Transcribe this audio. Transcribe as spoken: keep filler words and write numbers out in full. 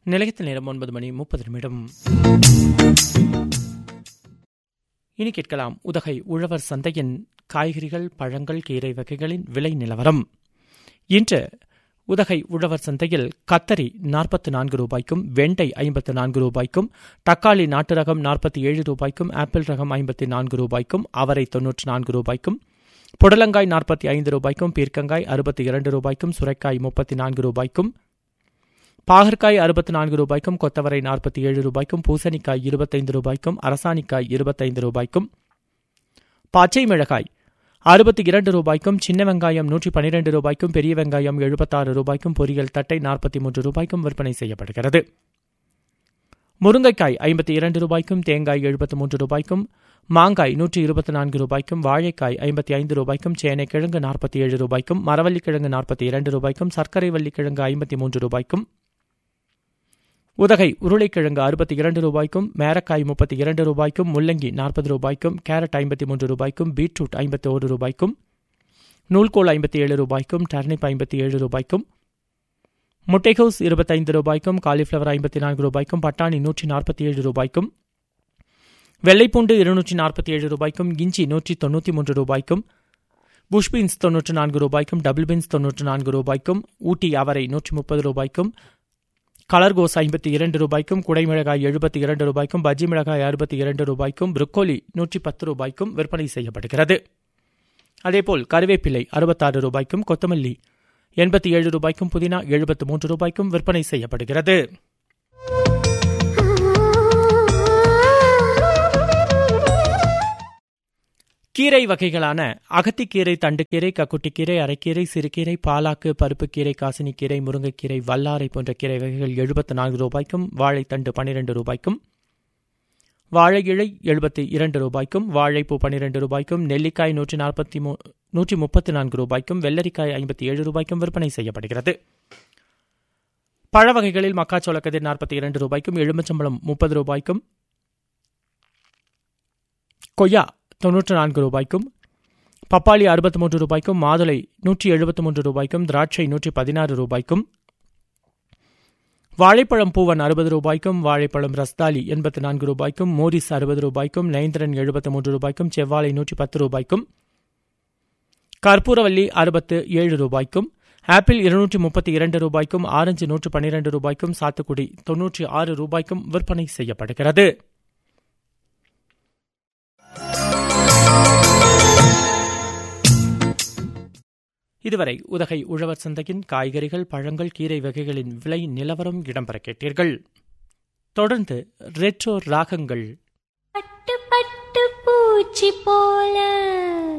நிலையத்தில் நேரம் ஒன்பது மணி முப்பது நிமிடம். இனி கேட்கலாம் உதகை உழவர் சந்தையின் காய்கறிகள், பழங்கள், கீரை வகைகளின் விலை நிலவரம். இன்று உதகை உழவர் சந்தையில் கத்தரி நாற்பத்தி நான்கு ரூபாய்க்கும், வெண்டை ஐம்பத்து நான்கு ரூபாய்க்கும், தக்காளி நாட்டு ரகம் நாற்பத்தி ஏழு ரூபாய்க்கும், ஆப்பிள் ரகம் ஐம்பத்தி நான்கு ரூபாய்க்கும், அவரை தொன்னூற்றி நான்கு ரூபாய்க்கும், புடலங்காய் நாற்பத்தி ஐந்து ரூபாய்க்கும், பீர்க்கங்காய் அறுபத்தி இரண்டு ரூபாய்க்கும், சுரைக்காய் முப்பத்தி நான்கு ரூபாய்க்கும், பாகற்காய் அறுபத்தி நான்கு ரூபாய்க்கும், கொத்தவரை நாற்பத்தி ஏழு ரூபாய்க்கும், பூசணிக்காய் இருபத்தைந்து ரூபாய்க்கும், அரசாணிக்காய் இருபத்தைந்து ரூபாய்க்கும், பச்சை மிளகாய் அறுபத்தி இரண்டு ரூபாய்க்கும், சின்ன வெங்காயம் நூற்றி பனிரெண்டு ரூபாய்க்கும், பெரிய வெங்காயம் எழுபத்தாறு ரூபாய்க்கும், பொரியல் தட்டை நாற்பத்தி மூன்று ரூபாய்க்கும் விற்பனை செய்யப்படுகிறது. முருங்கைக்காய் ஐம்பத்தி இரண்டு ரூபாய்க்கும், தேங்காய் எழுபத்தி மூன்று ரூபாய்க்கும், மாங்காய் நூற்றி இருபத்தி நான்கு ரூபாய்க்கும், வாழைக்காய் ஐம்பத்தி ஐந்து ரூபாய்க்கும், சேனை கிழங்கு நாற்பத்தி ஏழு ரூபாய்க்கும், மரவள்ளிக்கிழங்கு நாற்பத்தி இரண்டு ரூபாய்க்கும், சர்க்கரை வள்ளிக்கிழங்கு ஐம்பத்தி மூன்று ரூபாய்க்கும், உதகை உருளைக்கிழங்கு அறுபத்தி இரண்டு ரூபாய்க்கும், மேரக்காய் முப்பத்தி இரண்டு ரூபாய்க்கும், முள்ளங்கி நாற்பது ரூபாய்க்கும், கேரட் ஐம்பத்தி மூன்று ரூபாய்க்கும், பீட்ரூட் ஐம்பத்தி ஒரு ரூபாய்க்கும், நூல்கோல் ஐம்பத்தி ஏழு ரூபாய்க்கும், டர்னிப் ஐம்பத்தி ஏழு ரூபாய்க்கும், முட்டைகோஸ் இருபத்தைந்து ரூபாய்க்கும், காலிஃப்ளவர் ஐம்பத்தி நான்கு ரூபாய்க்கும், பட்டாணி நூற்றி நாற்பத்தி ஏழு ரூபாய்க்கும், வெள்ளைப்பூண்டு இருநூற்றி நாற்பத்தி ஏழு ரூபாய்க்கும், இஞ்சி நூற்றி தொன்னூற்றி மூன்று ரூபாய்க்கும், புஷ் பீன்ஸ் தொன்னூற்று நான்கு ரூபாய்க்கும், டபுள் பீன்ஸ் தொன்னூற்று நான்கு ரூபாய்க்கும், ஊட்டி அவரை நூற்றி முப்பது ரூபாய்க்கும், கலர்கோஸ் ஐம்பத்தி இரண்டு ரூபாய்க்கும், குடைமிளகாய் எழுபத்தி இரண்டு ரூபாய்க்கும், பஜ்ஜி மிளகாய் அறுபத்தி இரண்டு ரூபாய்க்கும், புரோக்கோலி நூற்றி பத்து ரூபாய்க்கும் விற்பனை செய்யப்படுகிறது. அதேபோல் கருவேப்பிலை அறுபத்தாறு ரூபாய்க்கும், கொத்தமல்லி எண்பத்தி ஏழு ரூபாய்க்கும், புதினா எழுபத்து மூன்று ரூபாய்க்கும் விற்பனை செய்யப்படுகிறது. கீரை வகைகளான அகத்திக்கீரை, தண்டுக்கீரை, கக்குட்டிக்கீரை, அரைக்கீரை, சிறுகீரை, பாலாக்கு, பருப்புக்கீரை, காசினிக்கீரை, முருங்கைக்கீரை, வல்லாரை போன்ற கீரை வகைகள் எழுபத்தி நான்கு ரூபாய்க்கும், வாழைத்தண்டு பனிரெண்டு ரூபாய்க்கும், வாழை இழை எழுபத்தி இரண்டு ரூபாய்க்கும், வாழைப்பூ பனிரெண்டு ரூபாய்க்கும், நெல்லிக்காய் நூற்றி நாற்பத்தி மூ நூற்றி முப்பத்தி நான்கு ரூபாய்க்கும், வெள்ளரிக்காய் ஐம்பத்தி ஏழு ரூபாய்க்கும் விற்பனை செய்யப்படுகிறது. பழ வகைகளில் மக்காச்சோளக்கதிர் நாற்பத்தி இரண்டு ரூபாய்க்கும், எலுமிச்சம்பழம் முப்பது ரூபாய்க்கும், கொய்யா தொன்னூற்று நான்கு ரூபாய்க்கும், பப்பாளி அறுபத்தி மூன்று ரூபாய்க்கும், மாதுளை நூற்றி எழுபத்தி மூன்று ரூபாய்க்கும், திராட்சை நூற்றி பதினாறு ரூபாய்க்கும், வாழைப்பழம் பூவன் அறுபது ரூபாய்க்கும், வாழைப்பழம் ரஸ்தாலி எண்பத்தி நான்கு ரூபாய்க்கும், மோரிஸ் அறுபது ரூபாய்க்கும், நைந்திரன் எழுபத்தி மூன்று ரூபாய்க்கும், செவ்வாழை நூற்றி பத்து ரூபாய்க்கும், கற்பூரவல்லி அறுபத்து ஏழு ரூபாய்க்கும், ஆப்பிள் இருநூற்றி முப்பத்தி இரண்டு ரூபாய்க்கும், ஆரஞ்சு நூற்று பன்னிரண்டு ரூபாய்க்கும், சாத்துக்குடி தொன்னூற்றி ஆறு ரூபாய்க்கும் விற்பனை செய்யப்படுகிறது. இதுவரை உதகை உழவர் சந்தையின் காய்கறிகள், பழங்கள், கீரை வகைகளின் விலை நிலவரம் இடம்பெற கேட்டீர்கள். தொடர்ந்து ரெட்ரோ ராகங்கள். பட்டு பட்டு பூச்சி போ